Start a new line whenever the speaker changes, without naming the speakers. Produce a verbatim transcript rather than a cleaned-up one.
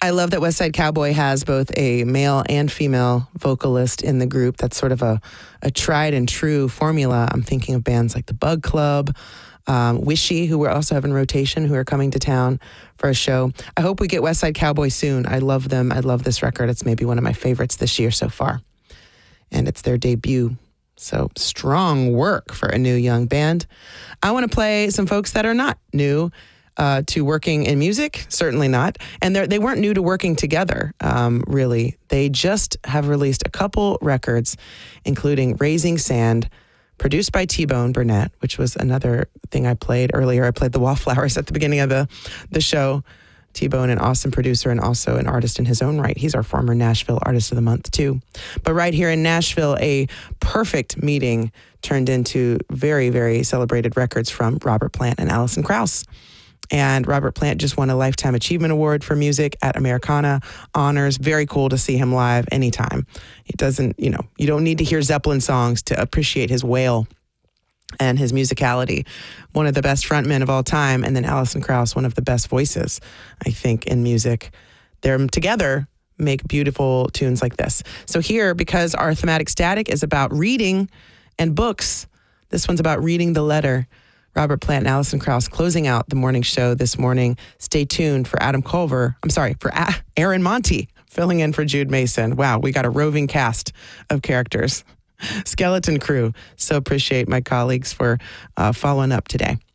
I love that West Side Cowboy has both a male and female vocalist in the group. That's sort of a, a tried and true formula. I'm thinking of bands like the Bug Club, um, Wishy, who we also have in rotation, who are coming to town for a show. I hope we get West Side Cowboy soon. I love them. I love this record. It's maybe one of my favorites this year so far. And it's their debut. So strong work for a new young band. I want to play some folks that are not new Uh, to working in music, certainly not. And they weren't new to working together, um, really. They just have released a couple records, including Raising Sand, produced by T-Bone Burnett, which was another thing I played earlier. I played the Wallflowers at the beginning of the, the show. T-Bone, an awesome producer and also an artist in his own right. He's our former Nashville Artist of the Month, too. But right here in Nashville, a perfect meeting turned into very, very celebrated records from Robert Plant and Alison Krauss. And Robert Plant just won a Lifetime Achievement Award for music at Americana Honors. Very cool to see him live anytime. He doesn't, you know, you don't need to hear Zeppelin songs to appreciate his wail and his musicality. One of the best frontmen of all time. And then Alison Krauss, one of the best voices, I think, in music. They're together make beautiful tunes like this. So here, because our thematic static is about reading and books, this one's about reading the letter. Robert Plant and Alison Krauss closing out the morning show this morning. Stay tuned for Adam Culver. I'm sorry, for A- Aaron Monty filling in for Jude Mason. Wow, we got a roving cast of characters. Skeleton Crew. So appreciate my colleagues for uh, following up today.